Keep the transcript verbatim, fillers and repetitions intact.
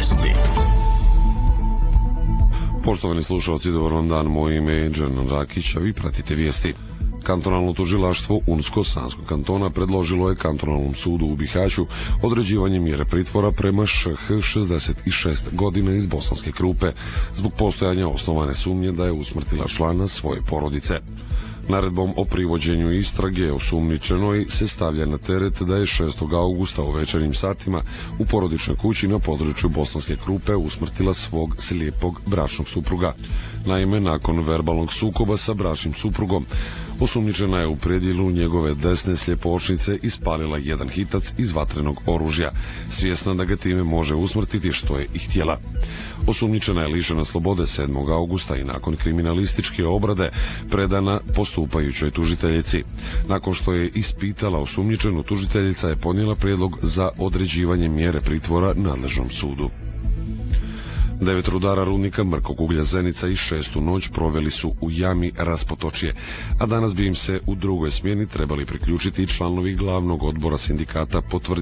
Vijesti. Poštovani slušalci, dobar vam dan, moje ime je Džernan Rakić, a vi pratite vijesti. Kantonalno tužilaštvo Unsko-Sanskog kantona predložilo je kantonalnom sudu u Bihaću određivanje mjere pritvora prema Š H šezdeset šest godina iz Bosanske Krupe zbog postojanja osnovane sumnje da je usmrtila člana svoje porodice. Naredbom o privođenju istrage osumnjičenoj se stavlja na teret da je šestog augusta u večernjim satima u porodičnoj kući na području Bosanske Krupe usmrtila svog slijepog bračnog supruga. Naime, nakon verbalnog sukoba sa bračnim suprugom, osumnjičena je u predjelu njegove desne sljepočnice ispalila jedan hitac iz vatrenog oružja, svjesna da ga time može usmrtiti, što je i htjela. Osumnjičena je lišena slobode sedmog augusta i nakon kriminalističke obrade predana postupajućoj tužiteljici. Nakon što je ispitala osumnjičenu, tužiteljica je podnijela prijedlog za određivanje mjere pritvora nadležnom sudu. Devet rudara rudnika mrkog uglja Zenica i šestu noć proveli su u jami Raspotočje, a danas bi im se u drugoj smjeni trebali priključiti i članovi glavnog odbora sindikata, potvrdili